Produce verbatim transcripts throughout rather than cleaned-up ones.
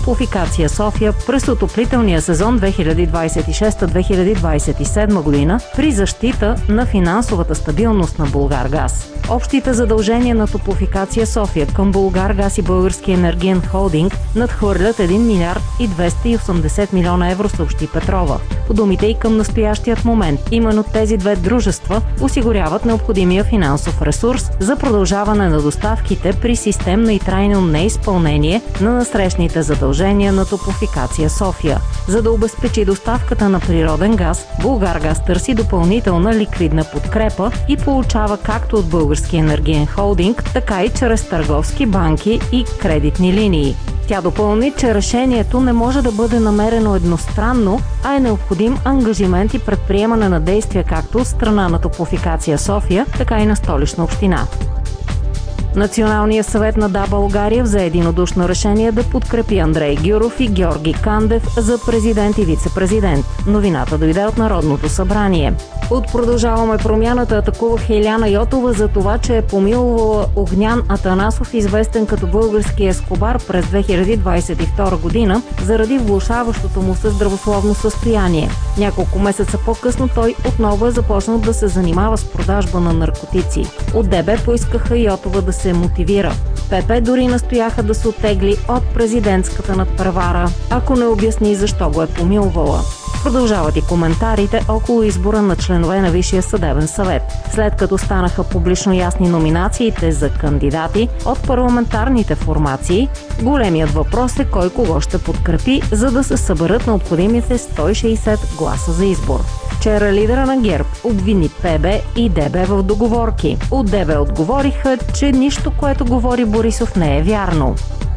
Топлофикация София през отоплителния сезон две хиляди двадесет и шеста - две хиляди двадесет и седма година при защита на финансовата стабилност на Булгаргаз. Общите задължения на Топлофикация София към Булгаргаз и Български енергиен холдинг надхвърлят един милиард и двеста и осемдесет милиона евро, съобщи Петрова. По думите и към настоящият момент, именно тези две дружества осигуряват необходимия финансов ресурс за продължаване на доставките при системно и трайно неизпълнение на насрещните задължения на Топлофикация София. За да обезпечи доставката на природен газ, Булгаргаз търси допълнителна ликвидна подкрепа и получава както от Български енергиен холдинг, така и чрез търговски банки и кредитни линии. Тя допълни, че решението не може да бъде намерено едностранно, а е необходим ангажимент и предприемане на действия както от страна на Топлофикация София, така и на Столична община. Националният съвет на Да, България взе единодушно решение да подкрепи Андрей Гюров и Георги Кандев за президент и вице-президент. Новината дойде от Народното събрание. От Продължаваме промяната атакуваха Иляна Йотова за това, че е помилвала Огнян Атанасов, известен като български Ескобар, през две хиляди двадесет и втора година, заради влошаващото му се здравословно състояние. Няколко месеца по-късно той отново е започнал да се занимава с продажба на наркотици. От ДБ поискаха Йотова да се мотивира. ПП дори настояха да се оттегли от президентската надпревара, ако не обясни защо го е помилвала. Продължават и коментарите около избора на членове на Висшия съдебен съвет. След като станаха публично ясни номинациите за кандидати от парламентарните формации, големият въпрос е кой кого ще подкрепи, за да се съберат необходимите сто и шейсет гласа за избор. Вчера лидера на ГЕРБ обвини ПБ и ДБ в договорки. От ДБ отговориха, че нищо, което говори Борисов, не е вярно.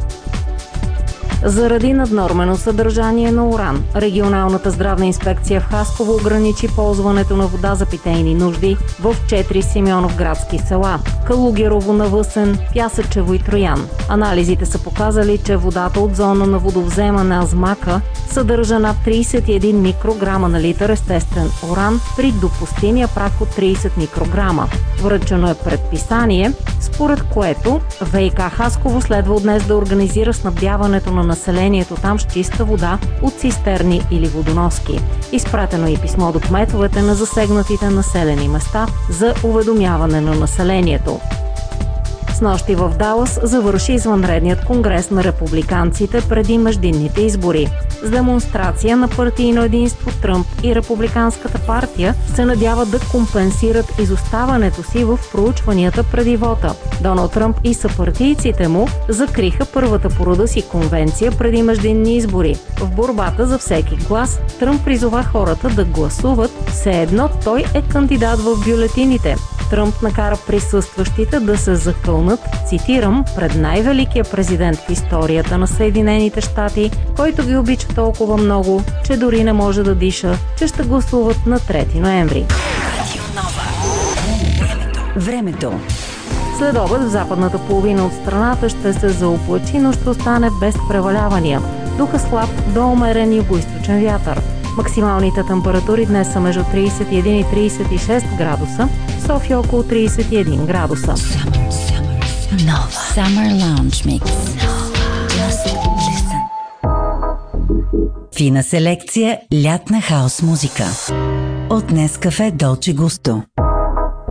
Заради наднормено съдържание на уран, регионалната здравна инспекция в Хасково ограничи ползването на вода за питейни нужди в четири симеоновградски села – Калугерово, Навъсен, Пясъчево и Троян. Анализите са показали, че водата от зона на водовземане Азмака съдържа над тридесет и един микрограма на литър естествен уран при допустимия праг от тридесет микрограма. Връчено е предписание, според което ВиК Хасково следва от днес да организира снабдяването на населението там с чиста вода от цистерни или водоноски. Изпратено е и писмо до кметовете на засегнатите населени места за уведомяване на населението. Снощи в Далас завърши извънредният конгрес на републиканците преди междинните избори. С демонстрация на партийно единство Тръмп и Републиканската партия се надяват да компенсират изоставането си в проучванията преди вота. Доналд Тръмп и съпартийците му закриха първата по рода си конвенция преди междинни избори. В борбата за всеки глас Тръмп призова хората да гласуват, все едно той е кандидат в бюлетините. Тръмп накара присъстващите да се закълнат, цитирам, пред най-великия президент в историята на Съединените щати, който ги обича толкова много, че дори не може да диша, че ще гласуват на трети ноември. Времето. След обед в западната половина от страната ще се заоблачи, но ще остане без превалявания. Духа слаб до умерен югоизточен вятър. Максималните температури днес са между тридесет и един и тридесет и шест градуса, в София около тридесет и един градуса. Nova Summer Lounge Mix. Just listen. Фина селекция лятна хаос музика. От Нескафе Долче Густо.